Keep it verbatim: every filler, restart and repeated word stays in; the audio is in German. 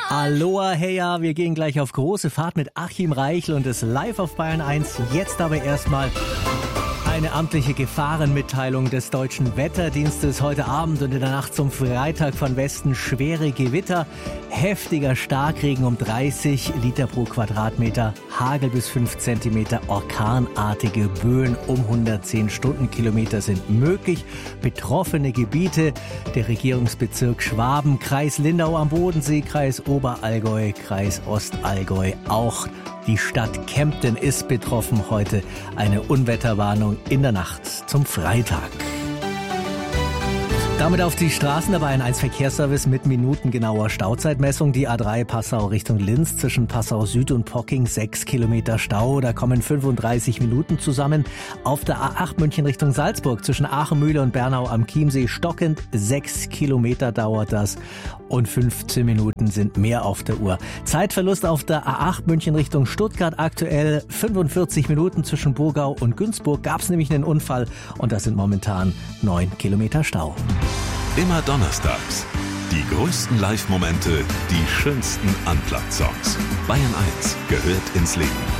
Aloha, heya, wir gehen gleich auf große Fahrt mit Achim Reichel und es live auf Bayern eins. Jetzt aber erstmal eine amtliche Gefahrenmitteilung des Deutschen Wetterdienstes. Heute Abend und in der Nacht zum Freitag von Westen schwere Gewitter, heftiger Starkregen um dreißig Liter pro Quadratmeter, Hagel bis fünf Zentimeter, orkanartige Böen um hundertzehn Stundenkilometer sind möglich. Betroffene Gebiete, der Regierungsbezirk Schwaben, Kreis Lindau am Bodensee, Kreis Oberallgäu, Kreis Ostallgäu, auch die Stadt Kempten ist betroffen. Heute eine Unwetterwarnung in der Nacht zum Freitag. Damit auf die Straßen der Bayern eins Verkehrsservice mit minutengenauer Stauzeitmessung. Die A drei Passau Richtung Linz zwischen Passau Süd und Pocking sechs Kilometer Stau. Da kommen fünfunddreißig Minuten zusammen. Auf der A acht München Richtung Salzburg zwischen Aachenmühle und Bernau am Chiemsee stockend. sechs Kilometer dauert das und fünfzehn Minuten sind mehr auf der Uhr. Zeitverlust auf der A acht München Richtung Stuttgart aktuell fünfundvierzig Minuten zwischen Burgau und Günzburg. Gab es nämlich einen Unfall und das sind momentan neun Kilometer Stau. Immer donnerstags. Die größten Live-Momente, die schönsten Unplugged-Songs. Bayern eins gehört ins Leben.